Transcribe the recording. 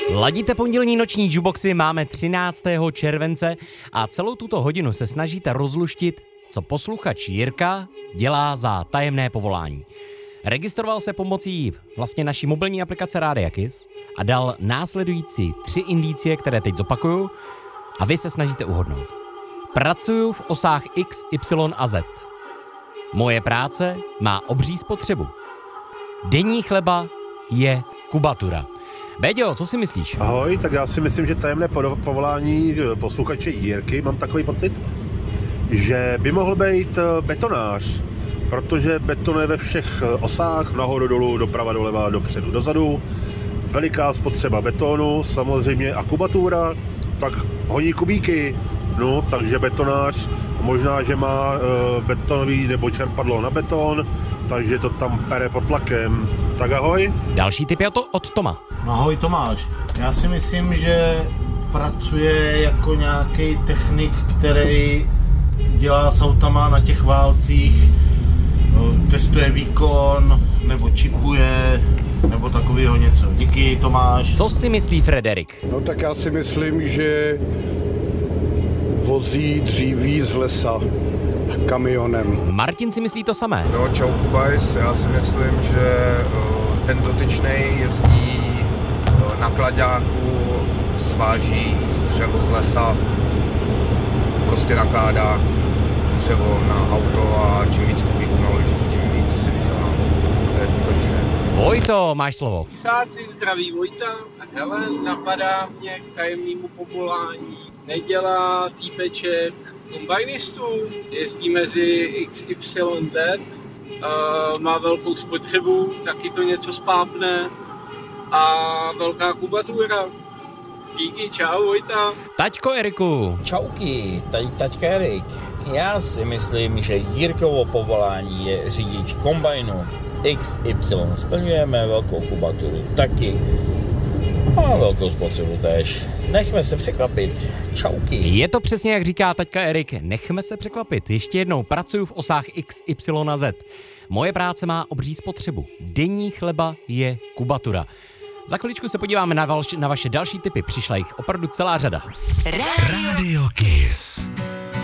Ladíte pondělní noční jukeboxy, máme 13. července a celou tuto hodinu se snažíte rozluštit, co posluchač Jirka dělá za tajemné povolání. Registroval se pomocí vlastně naší mobilní aplikace Rádia Kiss a dal následující 3 indicie, které teď zopakuju a vy se snažíte uhodnout. Pracuju v osách X, Y a Z. Moje práce má obří spotřebu. Denní chleba je kubatura. Béďo, co si myslíš? Ahoj, tak já si myslím, že tajemné povolání posluchače Jirky, mám takový pocit, že by mohl být betonář, protože beton je ve všech osách, nahoru, dolů, doprava, doleva, dopředu, dozadu. Veliká spotřeba betonu, samozřejmě a kubatura, tak honí kubíky, no, takže betonář, možná, že má betonový nebo čerpadlo na beton, takže to tam pere pod tlakem. Tak ahoj. Další tip je to od Toma. Ahoj Tomáš, já si myslím, že pracuje jako nějaký technik, který dělá s autama na těch válcích, testuje výkon, nebo čipuje, nebo takového něco. Díky Tomáš. Co si myslí Frederik? No tak já si myslím, že vozí dříví z lesa kamionem. Martin si myslí to samé. No čau Kubajs, já si myslím, že ten dotyčnej jezdí na klaďáku, sváží dřevo z lesa, prostě nakládá dřevo na auto a čím víc kubíků naloží, tím víc si vydělá. To je vše. Vojto, máš slovo. Písáci, zdraví Vojta. Hele, napadá mě k tajemnému povolání. Nedělá týpeček kombajnistů, jezdí mezi XYZ, má velkou spotřebu, taky to něco spápne a velká kubatura. Díky, čau Vojta. Taťko Eriku. Čauky, tady taťka Erik. Já si myslím, že Jirkovo povolání je řidič kombajnu XY. Splňujeme velkou kubaturu taky a velkou spotřebu též. Nechme se překvapit. Čauky. Je to přesně jak říká taťka Erik, nechme se překvapit. Ještě jednou, pracuju v osách X, Y a Z. Moje práce má obří spotřebu. Denní chleba je kubatura. Za chviličku se podíváme na vaše další tipy. Přišla jich opravdu celá řada. Radio Kiss.